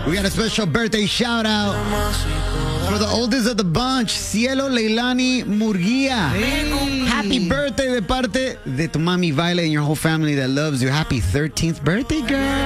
We got a special birthday shout out for the oldest of the bunch, Cielo Leilani Murguia. Hey. Happy birthday de parte de tu mami Violet and your whole family that loves you. Happy 13th birthday, girl.